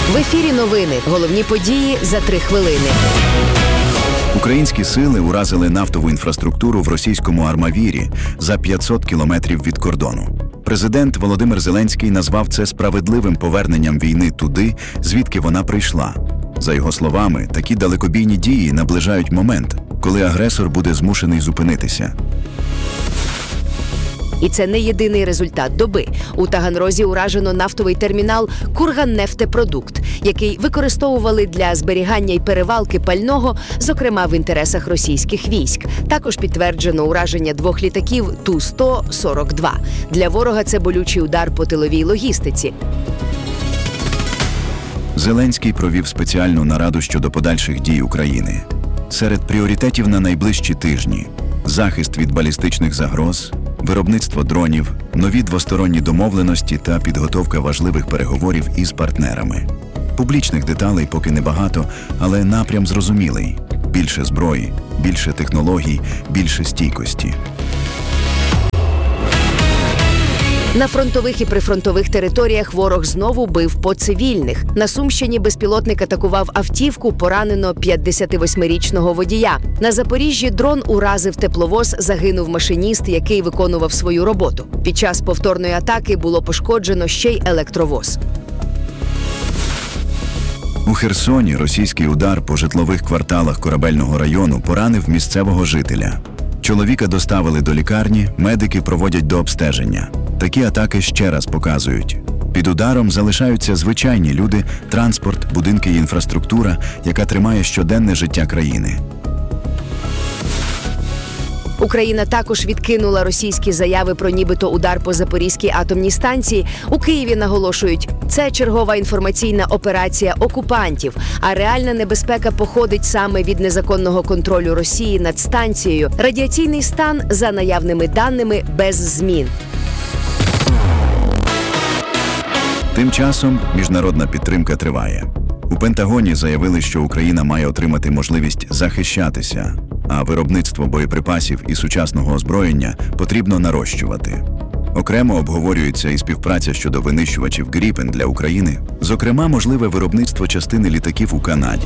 В ефірі новини. Головні події за 3 хвилини. Українські сили уразили нафтову інфраструктуру в російському Армавірі за 500 кілометрів від кордону. Президент Володимир Зеленський назвав це справедливим поверненням війни туди, звідки вона прийшла. За його словами, такі далекобійні дії наближають момент, коли агресор буде змушений зупинитися. І це не єдиний результат доби. У Таганрозі уражено нафтовий термінал «Курганнефтепродукт», який використовували для зберігання й перевалки пального, зокрема в інтересах російських військ. Також підтверджено ураження 2 літаків Ту-142. Для ворога це болючий удар по тиловій логістиці. Зеленський провів спеціальну нараду щодо подальших дій України. Серед пріоритетів на найближчі тижні – захист від балістичних загроз, виробництво дронів, нові двосторонні домовленості та підготовка важливих переговорів із партнерами. Публічних деталей поки небагато, але напрям зрозумілий – більше зброї, більше технологій, більше стійкості. На фронтових і прифронтових територіях ворог знову бив по цивільних. На Сумщині безпілотник атакував автівку, поранено 58-річного водія. На Запоріжжі дрон уразив тепловоз, загинув машиніст, який виконував свою роботу. Під час повторної атаки було пошкоджено ще й електровоз. У Херсоні російський удар по житлових кварталах Корабельного району поранив місцевого жителя. Чоловіка доставили до лікарні, медики проводять дообстеження. Такі атаки ще раз показують. Під ударом залишаються звичайні люди, транспорт, будинки і інфраструктура, яка тримає щоденне життя країни. Україна також відкинула російські заяви про нібито удар по Запорізькій атомній станції. У Києві наголошують, це чергова інформаційна операція окупантів, а реальна небезпека походить саме від незаконного контролю Росії над станцією. Радіаційний стан, за наявними даними, без змін. Тим часом міжнародна підтримка триває. У Пентагоні заявили, що Україна має отримати можливість захищатися, а виробництво боєприпасів і сучасного озброєння потрібно нарощувати. Окремо обговорюється і співпраця щодо винищувачів Gripen для України, зокрема, можливе виробництво частини літаків у Канаді.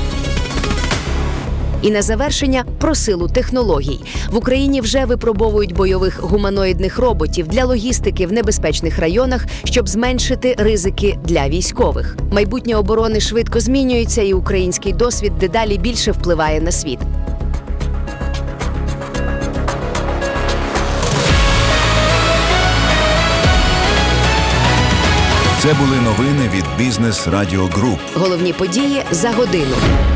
І на завершення про силу технологій. В Україні вже випробовують бойових гуманоїдних роботів для логістики в небезпечних районах, щоб зменшити ризики для військових. Майбутнє оборони швидко змінюється, і український досвід дедалі більше впливає на світ. Це були новини від Бізнес Радіо Груп. Головні події за годину.